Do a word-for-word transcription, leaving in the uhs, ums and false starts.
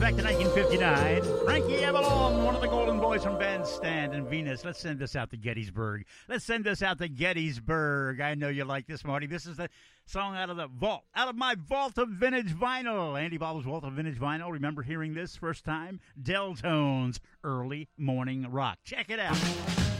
back to nineteen fifty-nine. Frankie Avalon, one of the Golden Boys from Bandstand and Venus. Let's send this out to Gettysburg. Let's send this out to Gettysburg. I know you like this, Marty. This is the song out of the vault, out of my vault of vintage vinyl. Andy Bob's vault of vintage vinyl. Remember hearing this first time? Deltones, Early Morning Rock. Check it out.